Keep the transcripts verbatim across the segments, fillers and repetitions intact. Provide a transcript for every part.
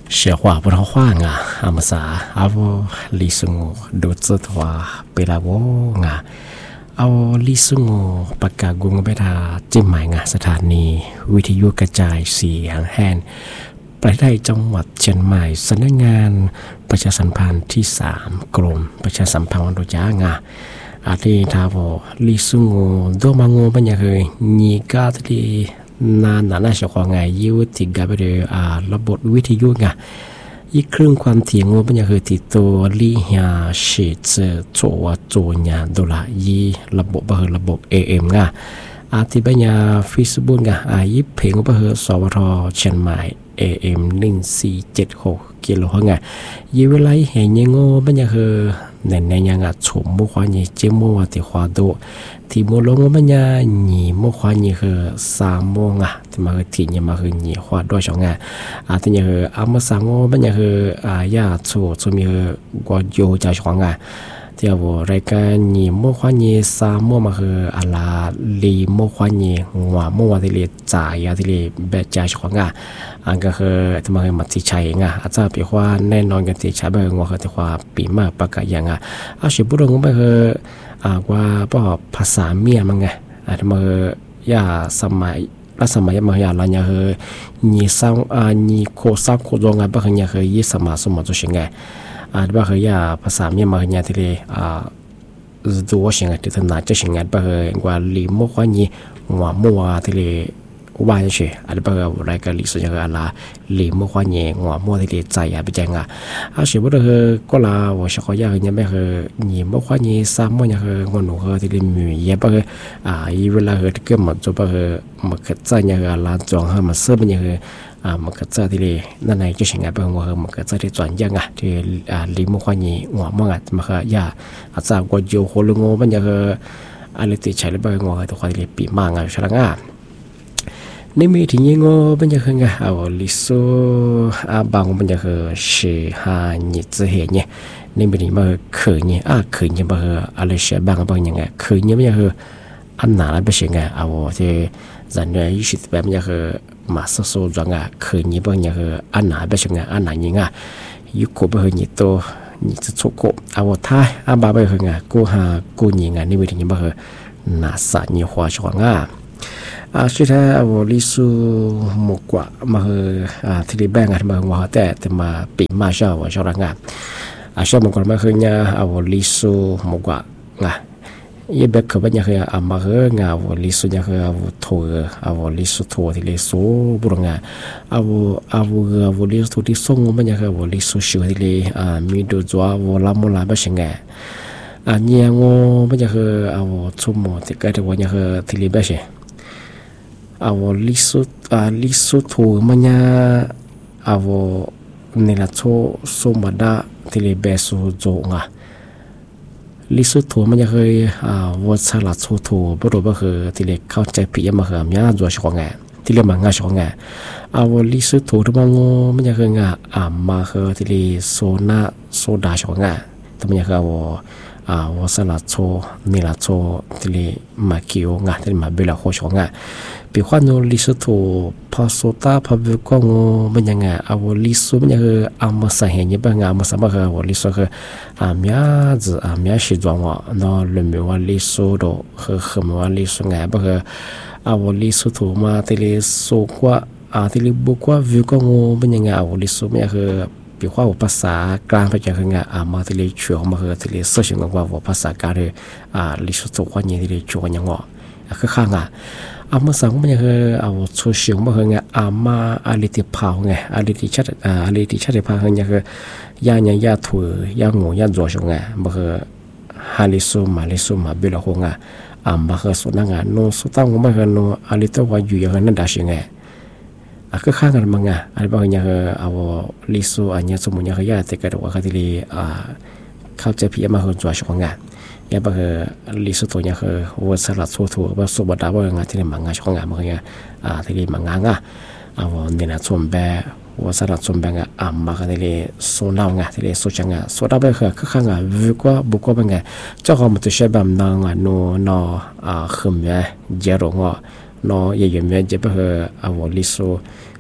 学话不着话啊，阿么啥阿不李松ดูจิตว่าเปล่าว่งาเอาลิซุงประกาศกรุงไปทาจิ้มหมายงาสถานีวิทยุกระจายเสียงแห่งประเทศไทยจังหวัดเชียงใหม่สำนักงานประชาสัมพันธ์ที่สามกรมประชาสัมพันธ์โดยจ้างาอาทิตย์ทาวลิซุงโดมังโงปัญญาเคยยีกาที่นานหนาเฉพาะไงยูติกาไปเลยอ่าระบบวิทยุไงอีกครึ่งความถี่งูปัญญาคือติดตัวลี่ฮาชิเจโจวโจญาดละยีระบบก็คือระบบ เอ เอ็ม ไงอาทิตย์ปัญญาฟิสบุญไงอายิเพลงก็คือสวทเชียงใหม่ เอ เอ็ม หนึ่งสี่เจ็ดหกกิโลเฮิรตซ์ไงยีเวลาเห็นยังงูปัญญาคือในในยังอ่ะชมมุขวานี่เจมัวที่ขวาโดที่โมลงปัญญาหนีมุขวานี่คือสามโมงอ่ะที่มาคือที่นี่มาคือหนีขวาด้วยสองไงอาที่นี่คืออามาสามโมปัญญาคืออายาชูชูมีคือกว่าโยจ่าสองไงที่ว่ารายการหนีมุขวานี่สามโมมาคืออาลาลีมุขวานี่หัวมัวที่เรียจ่ายที่เรียแบบจ่าสองไงอันก็คือที่มาคือมัติชัยไงอาจจะเป็นว่าแน่นอนกันที่ใช้แบบว่าคือที่ว่าปีมาประกาศยังไงอาชีพบุรุษก็คืออ่าว่าป่อภาษาเมียมั้งไงอาจจะมาคือย่าสมัยรัชสมัยมาอย่างไรเนี่ยคือยี่สามอ่ายี่โคซับโคดงไงบ้างเนี่ยคือยี่สมัยสมัยตัวเชงไงอาจจะว่าคืออย่าภาษาเมียมาเนี่ยที่เลยอ่าตัวเชงไงที่ถนัดจะเชงไงบ้างคือว่าลิโมกว่ายี่หัวมัวที่เลยว่าเฉยอาจจะเป็นอะไรกันลิสุยังอะไรลิมว่าเนี่ยหัวมัวที่เลยใจอ่ะเป็นยังไงอาชีพก็คือก็ลาว่าชาวย่าเนี่ยไม่คือนี่มว่าเนี่ยสามเนี่ยคือคนหนุ่มคือที่เลยมีเยอะไปคืออ่าอีเวลาคือที่เกิดมันจะไปคือมันก็ใจเนี่ยคืออะไรจงให้มันเสื่อมเนี่ยคืออ่ามันก็ใจที่เลยนั่นไงจะยังไงเป็นว่ามันก็ใจที่จวนยังไงที่อ่าลิมว่าเนี่ยหัวมัวอ่ะมันคือยาอาจจะกว่าโยโคลุงโง่มันเนี่ยคืออะไรที่ใช้แล้วเป็นว่าตัวคนที่เลยปีมังอ่ะฉลาดง่ะนี่มีที่ยังงอเป็นยังไงเอาลิโซอาบางเป็นยังไงสิหาหยิบเห็นเนี่ยนี่มีที่มาเคยเนี่ยอ่ะเคยเนี่ยมาอะไรเสียบางเป็นยังไงเคยเนี่ยเป็นยังไงอันนั้นเป็นยังไงเอาที่จันทร์ยี่สิบแบบยังไงมาสโซจังอ่ะเคยเนี่ยเป็นยังไงอันนั้นเป็นยังไงอันนั้นยังไงยุคเป็นยังไงตัวนี่จะชุกเอาท้ายอาบางเป็นยังไงกูหากูยังไงนี่มีที่ยังมาน่าสัญญาหัวชงอ่ะอาชีพเอาลิสูหมกว่ามาคืออ่าที่ริแบงกันมาว่าแต่แต่มาปีมาเช้าว่าเช้าละงานอาชีพหมกว่ามาคือเนี่ยเอาลิสูหมกว่างายี่เบกคือเป็นยังไงอามาคืองาเอาลิสูเนี่ยคือเอาถั่วเอาลิสูถั่วที่ลิสูบุรงาเอาเอาเอาลิสูที่ส่งมันยังคือเอาลิสูชิวที่ลิอ่ามีดูจัวเอาลามุลาเป็นยังไงอันนี้งอมันยังคือเอาชั่วโมงที่เกิดวันยังคือที่ลิเป็นยังเอาลิสุอ่าลิสุทูมันยาเอาในละโชสมบัติที่เรียกเบสุโจงอ่ะลิสุทูมันยังเคยอ่าวัชละโชทูบรูก็คือที่เรียกเข้าใจผิดมาเหรอมีอะไรตัวชงไงที่เรียกมันง่ายชงไงเอาลิสุทูที่มันงอมันยังเคยงาอ่ามาคือที่เรียกโซนาโซดาชงไงแต่มันยังเคยเอาอ่าวัชละโชนี่ละโชที่เรียกมาคิวงาที่มาเบลาโคชงไงปีขวัญโนลิสุทูพอโซตาพอวิกงมันยังไงเอาลิสุมันยังคืออามาใส่เห็นยังเป็นอามาสามารถคือว่าลิสุคืออามีอาจะอามีอาสิจวงว่านอลมีว่าลิสุโดคือคือมีว่าลิสุไงเป็นคือเอาลิสุทูมาที่ลิสุกว่าอาที่ลิบุกว่าวิกงมันยังไงเอาลิสุมันยังคือปีขวัญภาษากลางเป็นยังไงอามาที่ลิช่วยมาคือที่ลิสื่อถึงว่าภาษากลางเลยอ่าลิสุทูว่ายังที่ลิช่วยยังว่าคือข้างอ่ะอามาสังมันยังคือเอาโซเชียลมาคือไงอามาอาลิติพาวไงอาลิติชัดอ่าอาลิติชัดพาวยังคือยาเนี่ยยาถั่วยาหมูยาจั่วชงไงมันคือฮาลิซุมาลิซุมาบิลาคงไงอามาคือสุนัขไงโนสุตั้งมันคือโนอาลิตัวว่าอยู่ยังนั่นได้ชิงไงอ่ะคือข้างกันมั้งไงอาลิบางอย่างคือเอาลิซุอันนี้สมมุติยังคือยาแต่ก็ว่าเขาที่ลีอ่าเข้าใจผิดมาคือจั่วชงไงยาบคือลิสุตัวเนี่ยคือวัชระทั่วทั่วว่าสุบดาว่างานที่เรียนมังงะช่องงานมันเนี่ยอ่าที่เรียนมังงะอ่ะเอาเนี่ยนะส่วนแบบวัชระส่วนแบบอ่ะอ่ามาที่เรียนโซนาวงานที่เรียนโซจังงานโซดาแบบคือคือข้างงานวิกว่าบุกว่าเป็นไงเจ้าของมันจะใช้แบบนางอ่ะโนนออ่าขึ้นเนี่ยเจริญอ่ะนอเยี่ยมเนี่ยจะเป็นคือเอาลิสุท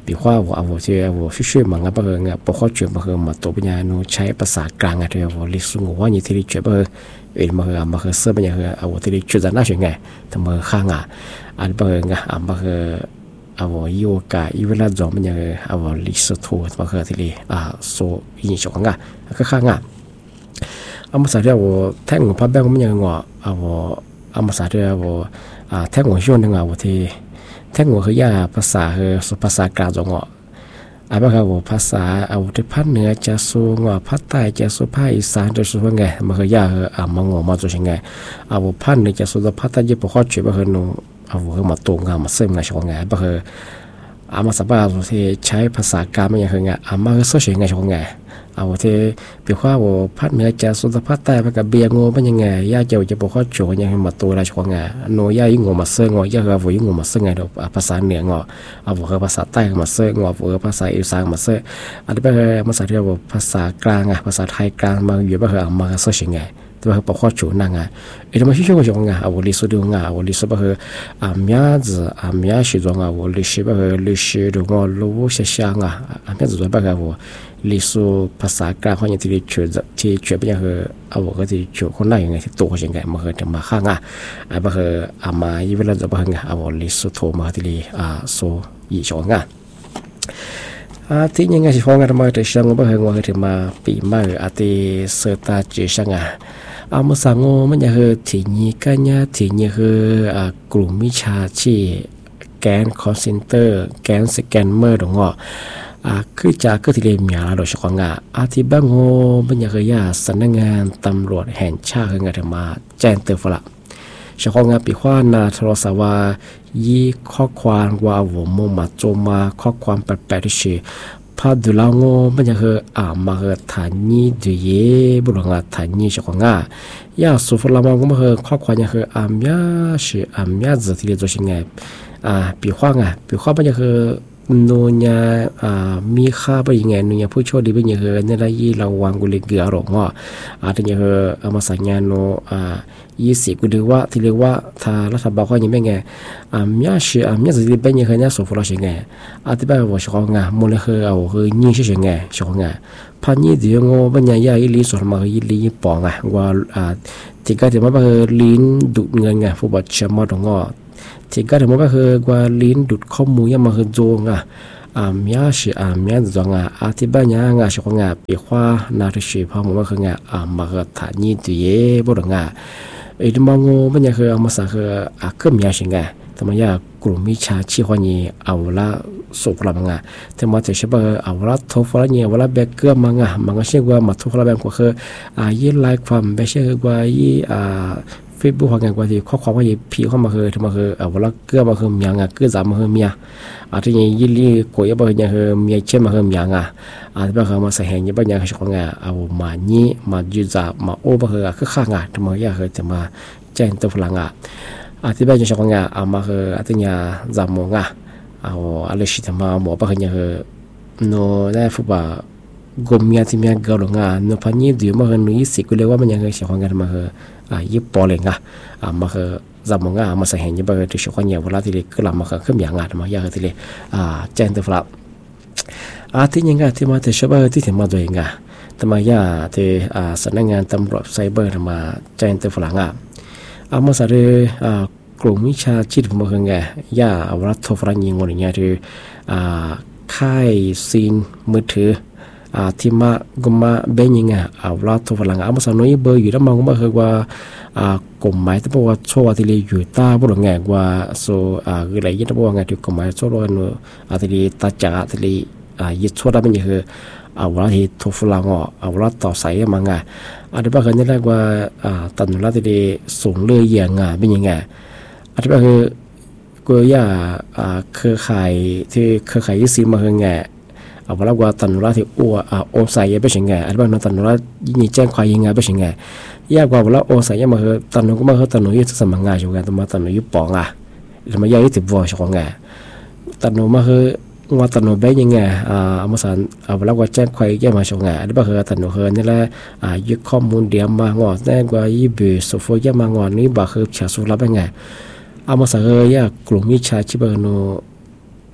比话我我这我学学嘛，我不和我不好学不和嘛，多不然侬ใช้ภาษากลาง啊，对我历史我你这里学不和，诶嘛和嘛和说不然和我这里学在哪学哎，他们ข้างอ่ะอัน不和啊嘛和啊我有个有那种么样啊我历史图嘛和这里啊所印象啊，个ข้างอ่ะ啊么啥的我听我旁边么样我啊我啊么啥的我啊听我说那个我ที่แท้งหัวคือยาภาษาคือภาษากลางจงอ่ะอ่ะบ่ครับภาษาเอาที่ภาคเหนือจะสู่งอภาคใต้จะสู่ภาคอีสานจะสู่ว่าไงมันคือยาคืออ่ะมางอมาจุชิงไงเอาภาคเหนือจะสู่ภาคใต้จะบ่ฮอดช่วยบ่คือนูเอาคือมาตรงงามาเสริมไงช่วงไงบ่คืออ่ะมาสับว่าที่ใช้ภาษากลางมันยังคือไงอ่ะมาคือเสิร์ชไงช่วงไงเอาที่比如ว่า我ภาคเหนือจะสู่ภาคใต้มันก็เบียงอมันยังไงยาเจ้าจะบ่ฮอดช่วยยังมาตัวละช่วงไงโนยาอีงอมาเสริมงอยาคือว่าอีงอมาเสริมไงดอกภาษาเหนืองอเอาคือภาษาใต้มาเสริมงอคือภาษาอีสานมาเสริมอันนี้เป็นภาษาที่ว่าภาษากลางอ่ะภาษาไทยกลางมาอยู่บ่คือเอามาเสิร์ชไงตัวเขาบอกว่าจูนังอ่ะเอ็มไม่ใช่ว่าจงอ่ะ我历史的啊我历史不和啊名字啊名是中啊我历史不和历史的我路些想啊啊名字中不和我历史ภาษากลางเขาอย่างที่ช่วยที่ช่วยไปอย่างคือเอาว่าที่ช่วยคนไหนยังไงที่ตัวยังไงมาคือจะมาข้างอ่ะอ่ะบ่คืออ่ะมาอีเวลาจะบ่คืออ่ะว่า历史โทรมาที่อ่าโซอีจงอ่ะอ่ะที่ยังไงสิฟ้องกันมาแต่ช่างบ่คือว่าคือมาปีใหม่อ่ะที่เสตาจิช่างอ่ะอามาสังโอมันจะคือที่นี่กันเนี่ยที่นี่คือกลุ่มมิจฉาชีพแกนคอลเซ็นเตอร์แกนสแกนเมอร์ตรงอ่ะอ่าคือจากก็ที่เรียนมีอะไรโดยเฉพาะงาอาทิบังโอมันจะคือยาสำนักงานตำรวจแห่งชาติคืองานธรรมาแจ้งเตือนฝรั่งเฉพาะงานปีว่านาทรศวายี่ข้อความว่าหัวมุมมาโจมาข้อความแปลกๆที่ชื่อพาดูลาวโง่มันจะคืออ่ามาคือฐานนี้ดูเย่บุรุษงาฐานนี้เฉพาะงายาสุฟลามองก็มาคือข้อความยังคืออ่ามยาชื่ออ่ามยาจะที่เรียกตัวชิงไงอ่าปีข้างอ่ะปีข้างมันจะคือโนญาอ่ามีค่าไปยังไงโนญาผู้โชคดีไปยังคือเนี่ยละยี่เราวางกุลิเกลือหรอกว่าอาจจะยังคือเอามาสัญญาโนอ่ายี่สิบกูดูว่าที่เรียกว่าถ้ารัฐบาลเขายังไม่ไงอ่ามยาชื่ออ่ามยาจะที่เป็นยังคือเนี่ยสุฟลาชิงไงอาจจะแบบว่าเฉพาะงามูลคือเอาคือยี่สิบชิงไงเฉพาะงาพันยี่เดียวงอปัญญายาอีลีส่วนมาอีลีปองอ่ะว่าอ่าที่ก็ถือว่าคือลิ้นดูดเงินไงผู้บาดเจ็บมาตรงงอที่ก็ถือว่าคือว่าลิ้นดูดข้อมูลยังมาคือโจงอ่ะอ่ามยาชื่ออ่ามยาจงอ่ะอาที่บ้านยังอ่ะเฉพาะงาปีขวานาฬิกาพอมันว่าคืองาอ่ามาคือฐานยี่เดียวบุรุษงาไอ้ที่มองปัญญาคือเอามาสักคืออ่ะก็มีอะไรไงทำไมยากลุ่มมิจฉาชีพนี้เอาละสุขละมังอ่ะแต่มาแต่เชื่อว่าเอาละทุกคนเนี่ยเวลาแบกเกอร์มังอ่ะมังก็เชื่อว่ามาทุกคนแบกก็คืออ่ายี่ไลค์ความไม่เชื่อว่ายี่อ่าเฟซบุ๊กของงานกว่าที่ข้อความว่ายี่พี่เข้ามาคือทำมาคือเอาเวลาเกอร์มาคือเมียงอ่ะเกอร์จำมาคือเมียอาจจะยี่ยี่ลีก๋วยบะเนี่ยคือเมียเชื่อมาคือเมียงอ่ะอาจจะแบบมาใส่แหงยี่บะเนี่ยคือของงานเอามานี่มายืดจับมาโอ้บะคือคือข้างอ่ะทำมาอยากคือจะมาแจ้งตัวฝรั่งอ่ะอาทิตย์แรกจะชอบงานเอามาคืออาทิตย์นี้จำมองอ่ะเอาอะไรสิทำมาหมอปะคือคือโน้ได้ฟุบะกลุ่มยาที่มีกลุ่มงานโน้พันยี่เดียวมาคือยี่สิบก็เรียกว่ามันยังคือชอบงานมาคืออ่ายี่ปอเลยงะอ่ามาคือจำมองอ่ะมาใส่เห็นยี่ปะคือที่ชอบงานเวลาที่เรียกคือลำมาคือขึ้นอย่างงานมาอยากที่เรียกอ่าแจ้งตัวฝรั่งอาทิตย์นี้งานที่มาที่ชอบที่ถึงมาตัวเองอ่ะทำไมยาที่อ่าสำนักงานตำรวจไซเบอร์มาแจ้งตัวฝรั่งอ่ะอามาสารอ่ากลุ่มวิชาชีพผมบอกไงย่าเอารัฐฝรั่งยิงวันนี้คืออ่าค่ายซีนมือถืออ่าที่มากุมาเบนยิงอ่ะเอารัฐฝรั่งอามาสารน้อยเบอร์อยู่แล้วมองก็มาคือว่าอ่ากลุ่มหมายที่บอกว่าโชว์ที่เรียอยู่ใต้บุรุษไงว่าโซอ่าอะไรยี่ที่บอกว่าไงที่กลุ่มหมายโชว์ว่าเนอะที่เรียตาจ่าที่เรียอ่ายึดโชว์ได้เป็นยังคือเอาละที่ทุฝรั่งอ่ะเอาละต่อสายมังอ่ะอันนี้บางคนนี่เรียกว่าอ่าตันละที่ได้ส่งเลื่อยยังอ่ะเป็นยังไงอันนี้บางคือกูอยากอ่าเครือข่ายที่เครือข่ายยี่สิบมาคือไงเอาละว่าตันละที่อ้วอ่าโอใส่ยังเป็นยังไงอันนี้บางนั้นตันละยิ่งแจ้งควายยังไงเป็นยังไงยากกว่าละโอใส่ยังมาคือตันนู้ก็มาคือตันนู้ยี่สิบสามงานอยู่กันตัวมาตันนู้ยี่ปองอ่ะแล้วมายากยี่สิบวอชของไงตันนู้มาคือว่าตันโนเบยังไงอ่าอมาสานเอาแล้วว่าแจ้งใครแก้มาชงไงอันนี้ก็คือตันโนเฮนี่แหละอ่ายึดข้อมูลเดียมมางอแน่กว่ายี่บีโซโฟยามางอนี้บ่คือชาสุรับยังไงเอามาสานเฮยกลุ่มวิชาชีพโน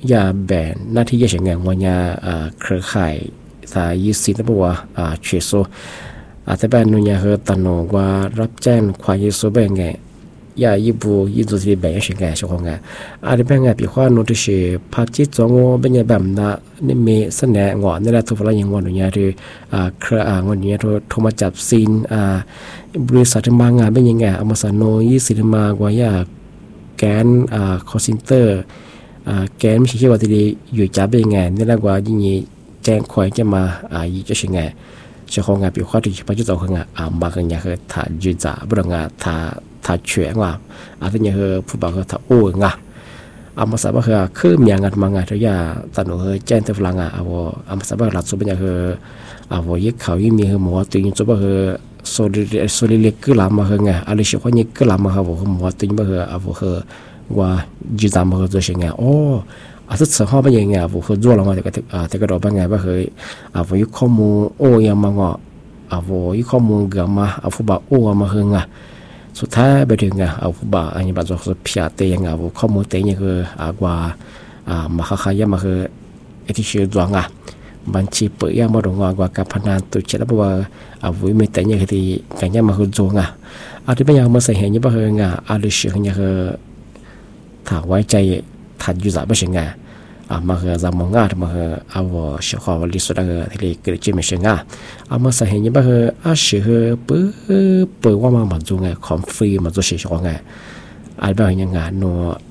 ยาแบนหน้าที่ยาเฉียงงานวันยาเครือข่ายสายยี่สิบตัวเชโซอาจจะเป็นนุยาเฮตันโนว่ารับแจ้งความยี่สิบเป็นไงยายิบูยินตัวที่แบบยังไงช่วงไงอาจจะเป็นไงปีข้อโน้ตที่พาจิตจงเป็นยังแบบนั้นนี่มีเสนองอนนี่แหละทุกคนยังงอนอย่างหรือเครืออ่างอนอย่างโทรมาจับซีนบริษัทมางานเป็นยังไงอมาสานโนยี่สิบมากว่ายาแกนคอสินเตอร์แกนไม่ใช่แค่ว่าที่อยู่จับเป็นยังไงนี่แหละว่ายิ่งแจ้งคอยจะมายี่จะยังไงช่วงงานปีข้อที่พาจิตจงงานมากันอย่างคือถ้ายืนจ่าบริงานถ้าถ้าเชื่อว่าอาจจะยังคือผู้บ่าวคือถ้าโอ้งะอามาสาบคือคือมีงานมางานทุกอย่างตอนนี้แจ้งเตือนงานเอาอามาสาบหลักสุดเป็นยังคือเอายึดเขายิ่งมีคือหมอตัวยิ่งจุบคือโซลิโซลิเล็กคือลามาคือไงอะไรเชื่อว่ายิ่งคือลามาคือหมอตัวยิ่งคือเอาคือว่าจีจามาคือตัวเชื่อไงโอ้อาทิตย์สองห้าเป็นยังไงเอาคือจู่ลงมาแต่ก็แต่ก็รอเป็นไงว่าคือเอายึดข้อมูลโอ้ยังมางอเอายึดข้อมูลเกี่ยวมาเอาผู้บ่าวโอ้มาคือไงสุดท้ายไปถึงอ่ะเอาผู้บ่าวอันนี้บางส่วนพิจารณาอย่างเอาข้อมูลเต็มอย่างคืออากว่าอ่ามาค้าๆยังมาคือไอ้ที่ชื่อดวงอ่ะบัญชีเปิดยังมาดงกว่าการพนันตัวเชื่อแล้วว่าเอาไว้ไม่แต่ยังคือที่การยังมาคือดวงอ่ะอาจจะเป็นอย่างมาใส่เห็นยังมาคืออ่ะอาจจะเชื่ออย่างคือถ้าไว้ใจถ้าอยู่จับไม่ใช่ไงอ่ามาคือจำมองง่ายมาคือเอาเชื่อข้อวันลิสุดคือที่เกิดจิตไม่ใช่ไงอามาใส่เห็นยังมาคืออาเชื่อเปิดเปิดว่ามาบรรจุไงของฟรีมาตัวเชื่อไงอาจจะเป็นอย่างไงโน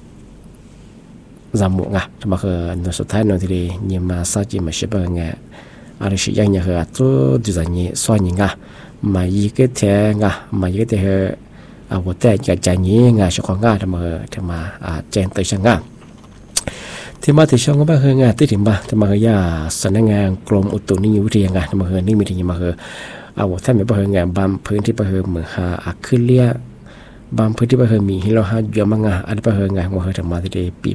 จำมองอ่ะมาคือโนสุดท้ายโนที่ยังมาสักจิตไม่ใช่เป็นไงอาจจะเชื่ออย่างคือตัวดูจากนี้ส่วนยังไงมาอีกเท่าไงมาอีกเท่าเอาหัวใจกับใจนี้ไงเชื่อไงทำมาทำมาอ่าแจ้งตัวช่างไงที่มาที่ช่องก็มาเฮงานที่ถึงมาที่มาเฮยาสำนักงานกรมอุตุนิยมวิทยางานที่มาเฮนี่มีที่มาเฮเอาท่านมีมาเฮงานบางพื้นที่มาเฮเหมือนหาอักขึ้นเลียบางพื้นที่มาเฮมีให้เราหาเยอะมากงานอันนี้มาเฮงานมาเฮทำมาที่ปี